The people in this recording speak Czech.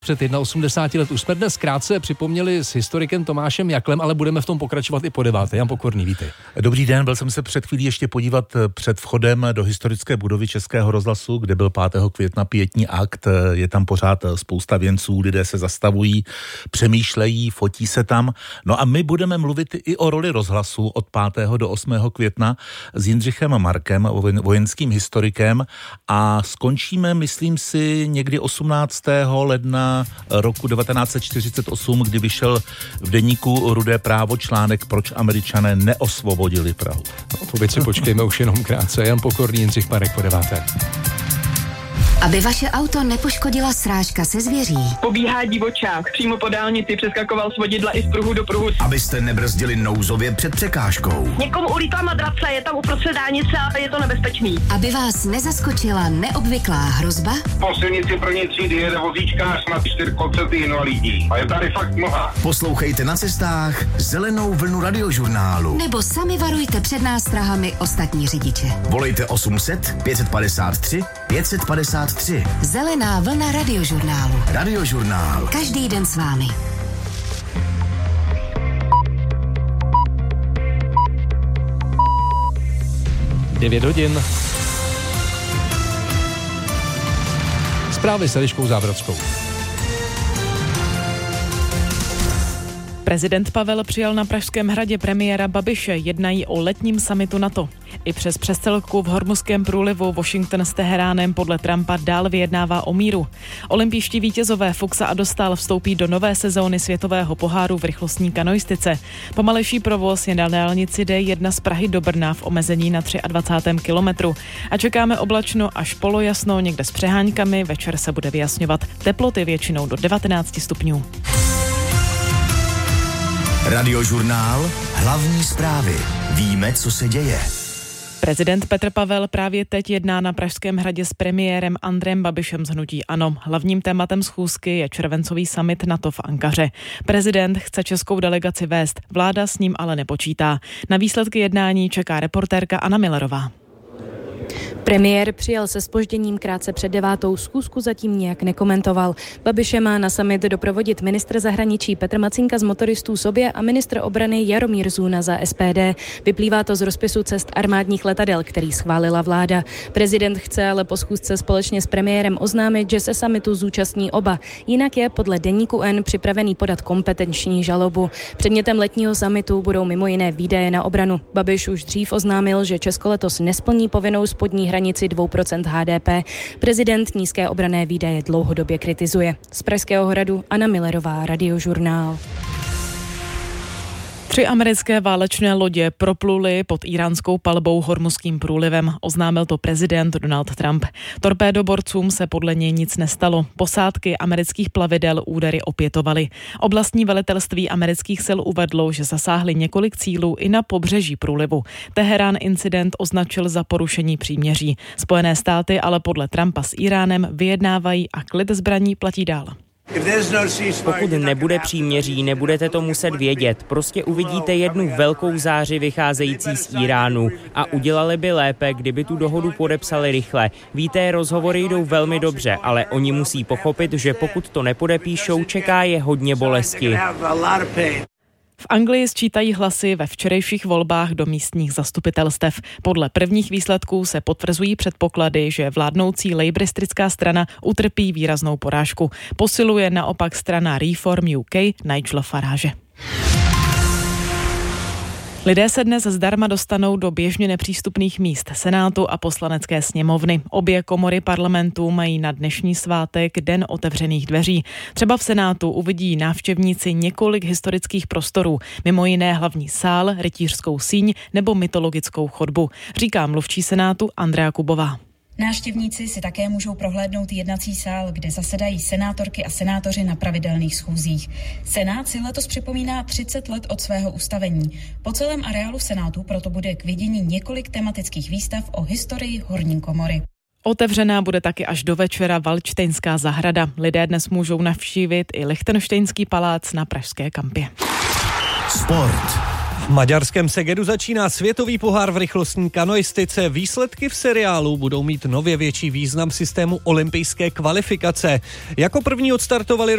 Před 81 let už jsme dnes krátce připomněli s historikem Tomášem Jaklem, ale budeme v tom pokračovat i po 9. Jan Pokorný, vítej. Dobrý den, byl jsem se před chvílí ještě podívat před vchodem do historické budovy Českého rozhlasu, kde byl 5. května pietní akt. Je tam pořád spousta věnců, lidé se zastavují, přemýšlejí, fotí se tam. No a my budeme mluvit i o roli rozhlasu od 5. do 8. května s Jindřichem Markem, vojenským historikem, a skončíme, myslím si, někdy 18. ledna roku 1948, kdy vyšel v deníku Rudé právo článek Proč Američané neosvobodili Prahu. No, po věci počkejme už jenom krátce. Jan Pokorný, Jindřich Marek po 9. Aby vaše auto nepoškodila srážka se zvěří. Pobíhá divočák, přímo po dálnici přeskakoval z vodidla i z pruhu do pruhu. Abyste nebrzdili nouzově před překážkou. Někomu ulítla madrace, je tam uprostřed dálnice a je to nebezpečný. Aby vás nezaskočila neobvyklá hrozba. Po silnici první třídy jede vozíčkář na 4 invalidní. A je tady fakt mnoha. Poslouchejte na cestách Zelenou vlnu radiožurnálu. Nebo sami varujte před nástrahami ostatní řidiče. Volejte 800 553 553. Zelená vlna radiožurnálu. Radiožurnál. Každý den s vámi. Devět hodin. Zprávy s Eliškou Zábrodskou. Prezident Pavel přijal na Pražském hradě premiéra Babiše, jednají o letním summitu NATO. I přes přestřelku v Hormuzském průlivu Washington s Teheránem podle Trumpa dál vyjednává o míru. Olympijští vítězové Fuxa a Dostál vstoupí do nové sezóny světového poháru v rychlostní kanoistice. Pomalejší provoz je na dálnici D1 z Prahy do Brna v omezení na 23. kilometru. A čekáme oblačno až polojasno, někde s přeháňkami, večer se bude vyjasňovat, teploty většinou do 19 stupňů. Radiožurnál. Hlavní zprávy. Víme, co se děje. Prezident Petr Pavel právě teď jedná na Pražském hradě s premiérem Andrejem Babišem z hnutí ANO. Hlavním tématem schůzky je červencový summit NATO v Ankaře. Prezident chce českou delegaci vést, vláda s ním ale nepočítá. Na výsledky jednání čeká reportérka Anna Millerová. Premiér přijel se zpožděním krátce před 9. Schůzku zatím nějak nekomentoval. Babiše má na summit doprovodit ministr zahraničí Petr Macinka z Motoristů Sobě a ministr obrany Jaromír Zůna za SPD. Vyplývá to z rozpisu cest armádních letadel, který schválila vláda. Prezident chce ale po schůzce společně s premiérem oznámit, že se summitu zúčastní oba. Jinak je podle deníku N připravený podat kompetenční žalobu. Předmětem letního summitu budou mimo jiné výdaje na obranu. Babiš už dřív oznámil, že Česko letos nesplní povinnou spodní hranici 2% HDP. Prezident nízké obranné výdaje dlouhodobě kritizuje. Z Pražského hradu Anna Millerová, Radiožurnál. 3 americké válečné lodě propluly pod íránskou palbou Hormuzským průlivem, oznámil to prezident Donald Trump. Torpédoborcům se podle něj nic nestalo. Posádky amerických plavidel údery opětovaly. Oblastní velitelství amerických sil uvedlo, že zasáhly několik cílů i na pobřeží průlivu. Teherán incident označil za porušení příměří. Spojené státy ale podle Trumpa s Íránem vyjednávají a klid zbraní platí dál. Pokud nebude příměří, nebudete to muset vědět. Prostě uvidíte jednu velkou záři vycházející z Iránu a udělali by lépe, kdyby tu dohodu podepsali rychle. Víte, rozhovory jdou velmi dobře, ale oni musí pochopit, že pokud to nepodepíšou, čeká je hodně bolesti. V Anglii sčítají hlasy ve včerejších volbách do místních zastupitelstev. Podle prvních výsledků se potvrzují předpoklady, že vládnoucí lejbristická strana utrpí výraznou porážku. Posiluje naopak strana Reform UK Nigela Farage. Lidé se dnes zdarma dostanou do běžně nepřístupných míst Senátu a Poslanecké sněmovny. Obě komory parlamentu mají na dnešní svátek den otevřených dveří. Třeba v Senátu uvidí návštěvníci několik historických prostorů, mimo jiné hlavní sál, rytířskou síň nebo mytologickou chodbu, říká mluvčí Senátu Andrea Kubová. Návštěvníci si také můžou prohlédnout jednací sál, kde zasedají senátorky a senátoři na pravidelných schůzích. Senát si letos připomíná 30 let od svého ustavení. Po celém areálu Senátu proto bude k vidění několik tematických výstav o historii horní komory. Otevřená bude taky až do večera Valdštejnská zahrada. Lidé dnes můžou navštívit i Lichtenštejnský palác na Pražské kampě. Sport. maďarském Segedu začíná světový pohár v rychlostní kanoistice. Výsledky v seriálu budou mít nově větší význam v systému olympijské kvalifikace. Jako první odstartovali